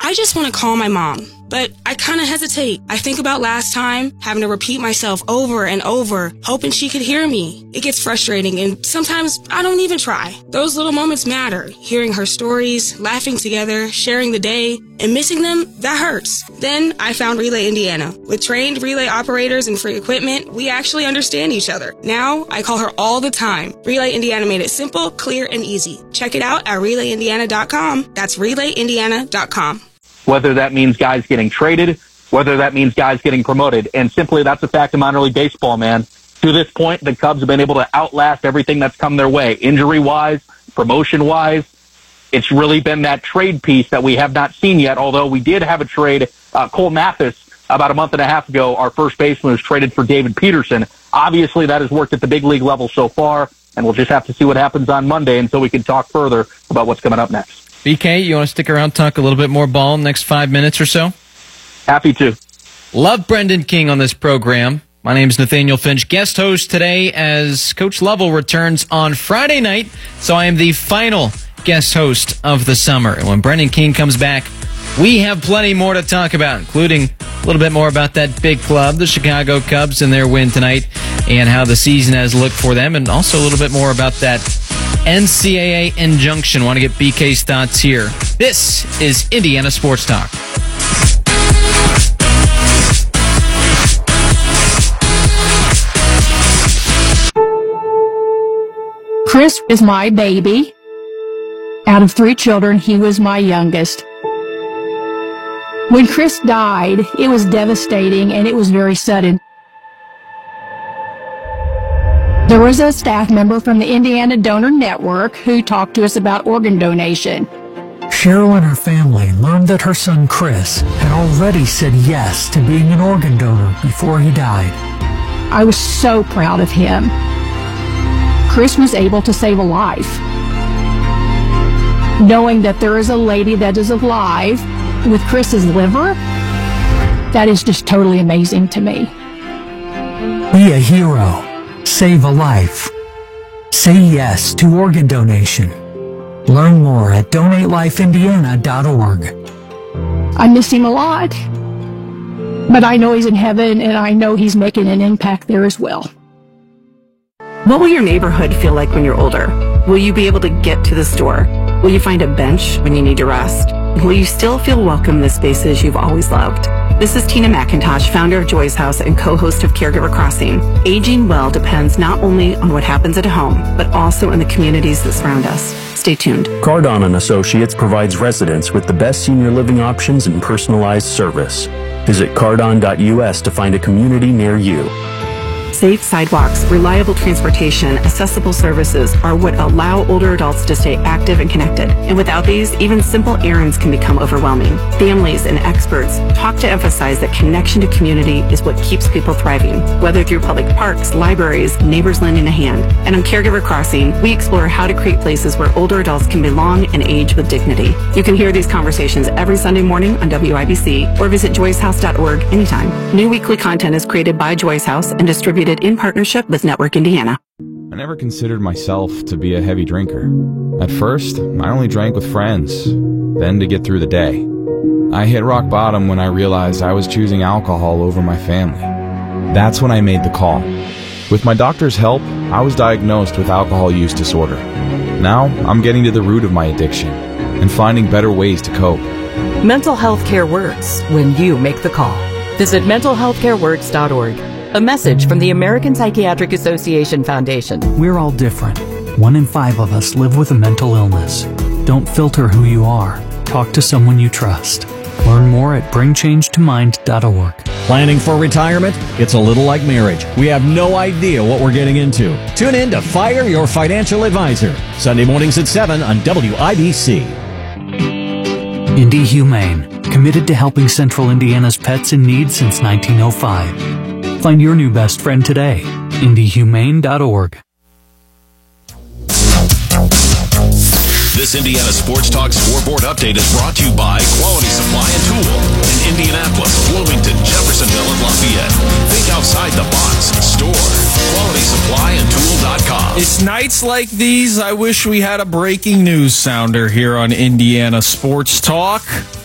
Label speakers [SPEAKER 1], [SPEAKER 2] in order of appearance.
[SPEAKER 1] I just want to call my mom, but I kind of hesitate. I think about last time, having to repeat myself over and over, hoping she could hear me. It gets frustrating, and sometimes I don't even try. Those little moments matter. Hearing her stories, laughing together, sharing the day, and missing them, that hurts. Then I found Relay Indiana. With trained relay operators and free equipment, we actually understand each other. Now, I call her all the time. Relay Indiana made it simple, clear, and easy. Check it out at RelayIndiana.com. That's RelayIndiana.com.
[SPEAKER 2] Whether that means guys getting traded, whether that means guys getting promoted. And simply, that's a fact of minor league baseball, man. To this point, the Cubs have been able to outlast everything that's come their way. Injury-wise, promotion-wise, it's really been that trade piece that we have not seen yet, although we did have a trade. Cole Mathis, about a month and a half ago, our first baseman, was traded for David Peterson. Obviously, that has worked at the big league level so far, and we'll just have to see what happens on Monday until we can talk further about what's coming up next.
[SPEAKER 3] BK, you want to stick around, talk a little bit more ball in the next 5 minutes or so?
[SPEAKER 2] Happy to.
[SPEAKER 3] Love Brendan King on this program. My name is Nathaniel Finch, guest host today as Coach Lovell returns on Friday night, so I am the final guest host of the summer. And when Brendan King comes back, we have plenty more to talk about, including a little bit more about that big club, the Chicago Cubs, and their win tonight, and how the season has looked for them, and also a little bit more about that NCAA injunction. Want to get BK's thoughts here. This is Indiana Sports Talk.
[SPEAKER 4] Chris is my baby. Out of 3 children, he was my youngest. When Chris died, it was devastating and it was very sudden. There was a staff member from the Indiana Donor Network who talked to us about organ donation.
[SPEAKER 5] Cheryl and her family learned that her son Chris had already said yes to being an organ donor before he died.
[SPEAKER 4] I was so proud of him. Chris was able to save a life. Knowing that there is a lady that is alive with Chris's liver, that is just totally amazing to me.
[SPEAKER 5] Be a hero. Save a life. Say yes to organ donation. Learn more at DonateLifeIndiana.org.
[SPEAKER 4] I miss him a lot, but I know he's in heaven and I know he's making an impact there as well.
[SPEAKER 6] What will your neighborhood feel like when you're older? Will you be able to get to the store? Will you find a bench when you need to rest? Will you still feel welcome in the spaces you've always loved? This is Tina McIntosh, founder of Joy's House and co-host of Caregiver Crossing. Aging well depends not only on what happens at home, but also in the communities that surround us. Stay tuned.
[SPEAKER 7] Cardon & Associates provides residents with the best senior living options and personalized service. Visit cardon.us to find a community near you.
[SPEAKER 6] Safe sidewalks, reliable transportation, accessible services are what allow older adults to stay active and connected. And without these, even simple errands can become overwhelming. Families and experts talk to emphasize that connection to community is what keeps people thriving, whether through public parks, libraries, neighbors lending a hand. And on Caregiver Crossing, we explore how to create places where older adults can belong and age with dignity. You can hear these conversations every Sunday morning on WIBC or visit joyshouse.org anytime. New weekly content is created by Joy's House and distributed in partnership with Network Indiana.
[SPEAKER 8] I never considered myself to be a heavy drinker. At first, I only drank with friends, then to get through the day. I hit rock bottom when I realized I was choosing alcohol over my family. That's when I made the call. With my doctor's help, I was diagnosed with alcohol use disorder. Now, I'm getting to the root of my addiction and finding better ways to cope.
[SPEAKER 9] Mental health care works when you make the call. Visit mentalhealthcareworks.org. A message from the American Psychiatric Association Foundation.
[SPEAKER 5] We're all different. 1 in 5 of us live with a mental illness. Don't filter who you are. Talk to someone you trust. Learn more at bringchangetomind.org.
[SPEAKER 10] Planning for retirement? It's a little like marriage. We have no idea what we're getting into. Tune in to Fire Your Financial Advisor, Sunday mornings at 7 on WIBC.
[SPEAKER 5] Indy Humane, committed to helping Central Indiana's pets in need since 1905. Find your new best friend today. IndyHumane.org.
[SPEAKER 11] This Indiana Sports Talk scoreboard update is brought to you by Quality Supply and Tool in Indianapolis, Bloomington, Jeffersonville, and Lafayette. Think outside the box. Store QualitySupplyandTool.com.
[SPEAKER 12] It's nights like these I wish we had a breaking news sounder here on Indiana Sports Talk.